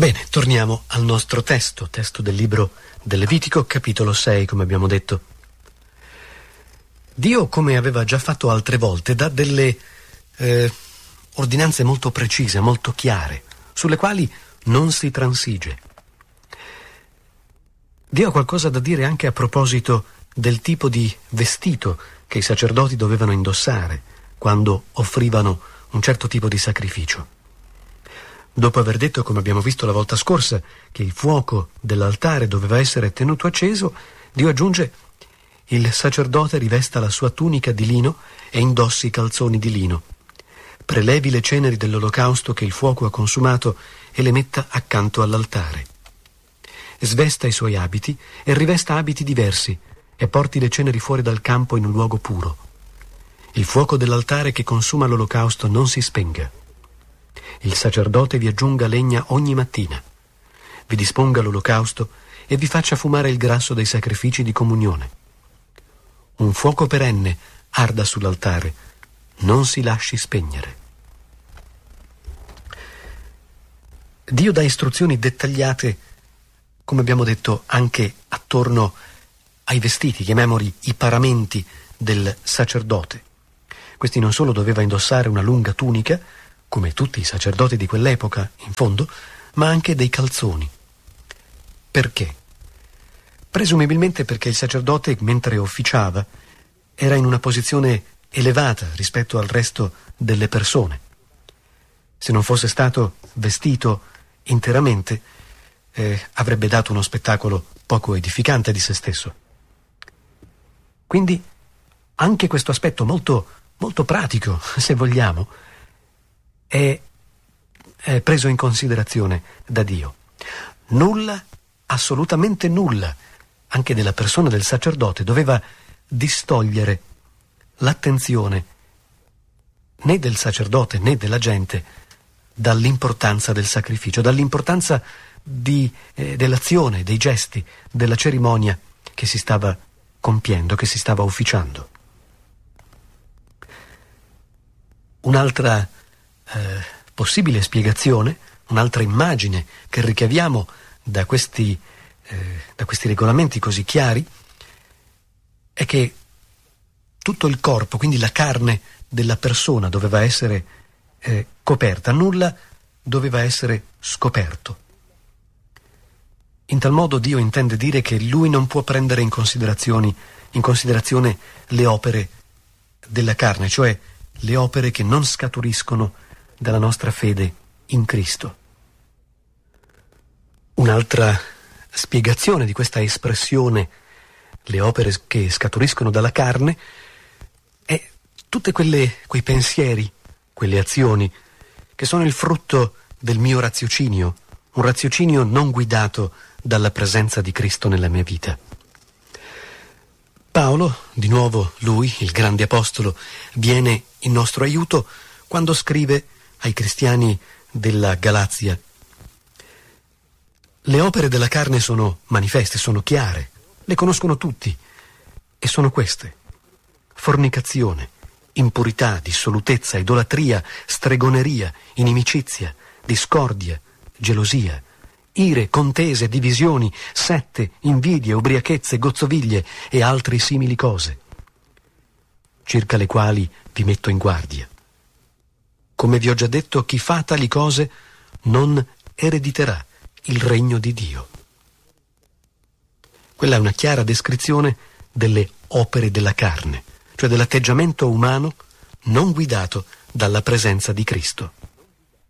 Bene, torniamo al nostro testo del libro del Levitico, capitolo 6, come abbiamo detto. Dio, come aveva già fatto altre volte, dà delle ordinanze molto precise, molto chiare, sulle quali non si transige. Dio ha qualcosa da dire anche a proposito del tipo di vestito che i sacerdoti dovevano indossare quando offrivano un certo tipo di sacrificio. Dopo aver detto, come abbiamo visto la volta scorsa, che il fuoco dell'altare doveva essere tenuto acceso, Dio aggiunge: il sacerdote rivesta la sua tunica di lino e indossi i calzoni di lino. Prelevi le ceneri dell'olocausto che il fuoco ha consumato e le metta accanto all'altare. Svesta i suoi abiti e rivesta abiti diversi e porti le ceneri fuori dal campo in un luogo puro. Il fuoco dell'altare che consuma l'olocausto non si spenga. Il sacerdote vi aggiunga legna ogni mattina, vi disponga l'olocausto e vi faccia fumare il grasso dei sacrifici di comunione. Un fuoco perenne arda sull'altare, non si lasci spegnere. Dio dà istruzioni dettagliate, come abbiamo detto, anche attorno ai vestiti, chiamiamoli i paramenti del sacerdote. Questi non solo doveva indossare una lunga tunica, come tutti i sacerdoti di quell'epoca, in fondo, ma anche dei calzoni. Perché? Presumibilmente perché il sacerdote, mentre officiava, era in una posizione elevata rispetto al resto delle persone. Se non fosse stato vestito interamente, avrebbe dato uno spettacolo poco edificante di se stesso. Quindi anche questo aspetto molto, molto pratico, se vogliamo, è preso in considerazione da Dio. Nulla, assolutamente nulla, anche della persona del sacerdote, doveva distogliere l'attenzione né del sacerdote né della gente dall'importanza del sacrificio, dall'importanza dell'azione, dei gesti, della cerimonia che si stava compiendo, che si stava ufficiando. Un'altra possibile spiegazione, un'altra immagine che ricaviamo da questi regolamenti così chiari, è che tutto il corpo, quindi la carne della persona, doveva essere coperta, nulla doveva essere scoperto. In tal modo Dio intende dire che Lui non può prendere in considerazione le opere della carne, cioè le opere che non scaturiscono dalla nostra fede in Cristo. Un'altra spiegazione di questa espressione, le opere che scaturiscono dalla carne, è tutte quei pensieri, quelle azioni che sono il frutto del mio raziocinio, un raziocinio non guidato dalla presenza di Cristo nella mia vita. Paolo, di nuovo lui, il grande apostolo, viene in nostro aiuto quando scrive ai cristiani della Galazia: le opere della carne sono manifeste, sono chiare, le conoscono tutti, e sono queste: fornicazione, impurità, dissolutezza, idolatria, stregoneria, inimicizia, discordia, gelosia, ire, contese, divisioni, sette, invidie, ubriachezze, gozzoviglie e altri simili cose, circa le quali vi metto in guardia. Come vi ho già detto, chi fa tali cose non erediterà il regno di Dio. Quella è una chiara descrizione delle opere della carne, cioè dell'atteggiamento umano non guidato dalla presenza di Cristo.